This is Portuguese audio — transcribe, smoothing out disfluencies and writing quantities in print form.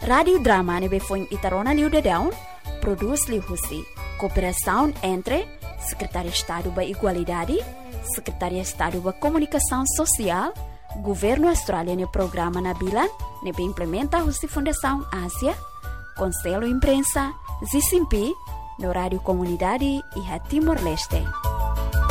Radio Drama nebe foi Itarona Liu de Down, produz Liu Husi. Cooperação entre Secretaria de Estado da Igualdade, Secretaria de Estado da Comunicação Social, Governo Australiano Programa Nabilan, nebe implementa a Fundação Ásia, Conselho Imprensa, Zicimpi, no Rádio Comunidade e Timor-Leste.